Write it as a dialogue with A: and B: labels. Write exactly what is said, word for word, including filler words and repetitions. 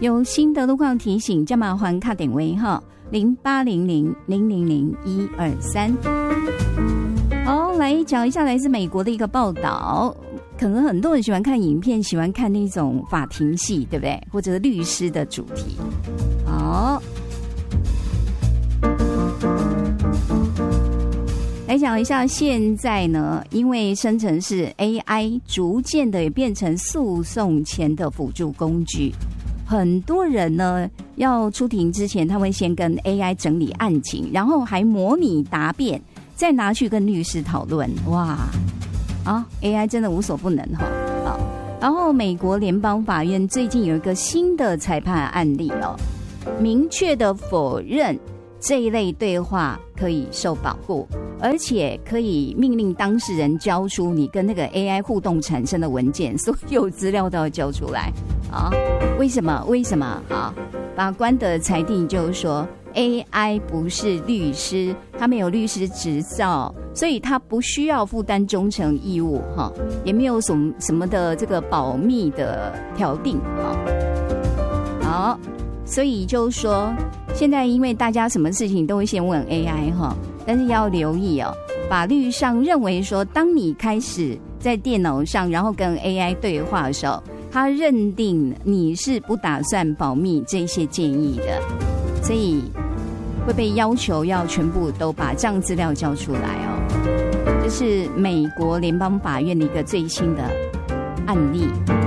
A: 有新的路况提醒，加麻烦卡点位哈零八零零零零零一二三。好，来讲一下来自美国的一个报道。可能很多人喜欢看影片，喜欢看那种法庭戏，对不对？或者是律师的主题。好，来讲一下，现在呢，因为生成式 A I 逐渐的也变成诉讼前的辅助工具。很多人呢要出庭之前，他会先跟 A I 整理案情，然后还模拟答辩，再拿去跟律师讨论。哇！啊 ，A I 真的无所不能哈。好，然后美国联邦法院最近有一个新的裁判案例哦，明确的否认这一类对话可以受保护，而且可以命令当事人交出你跟那个 A I 互动产生的文件，所有资料都要交出来啊。为什么？为什么啊？法官的裁定就是说 A I 不是律师，他没有律师执照，所以他不需要负担忠诚义务哈，也没有什么什么的这个保密的条定啊。好，所以就是说，现在因为大家什么事情都会先问 A I 哈，但是要留意哦，法律上认为说，当你开始在电脑上然后跟 A I 对话的时候，他认定你是不打算保密这些建议的，所以会被要求要全部都把这样资料交出来哦。这是美国联邦法院的一个最新的案例。